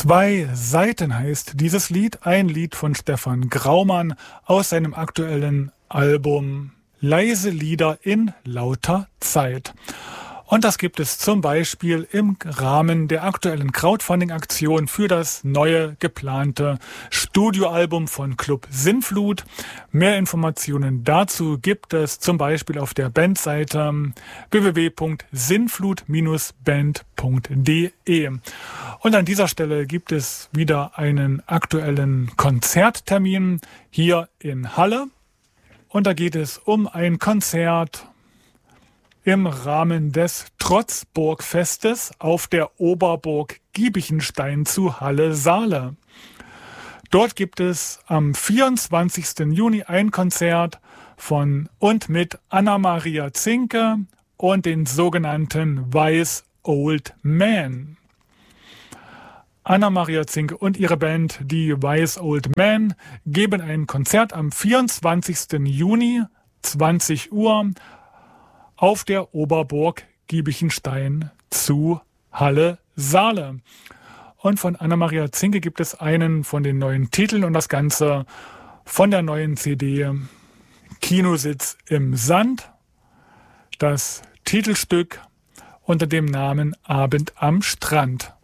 2 Seiten heißt dieses Lied, ein Lied von Stefan Graumann aus seinem aktuellen Album Leise Lieder in lauter Zeit. Und das gibt es zum Beispiel im Rahmen der aktuellen Crowdfunding-Aktion für das neue geplante Studioalbum von Club Sinnflut. Mehr Informationen dazu gibt es zum Beispiel auf der Bandseite www.sinnflut-band.de. Und an dieser Stelle gibt es wieder einen aktuellen Konzerttermin hier in Halle. Und da geht es um ein Konzert im Rahmen des Trotzburgfestes auf der Oberburg Giebichenstein zu Halle-Saale. Dort gibt es am 24. Juni ein Konzert von und mit Anna-Maria Zinke und den sogenannten Wise Old Men. Anna-Maria Zinke und ihre Band, die Wise Old Men, geben ein Konzert am 24. Juni, 20 Uhr, auf der Oberburg Giebichenstein zu Halle-Saale. Und von Anna-Maria Zinke gibt es einen von den neuen Titeln und das Ganze von der neuen CD Kinositz im Sand. Das Titelstück unter dem Namen Abend am Strand.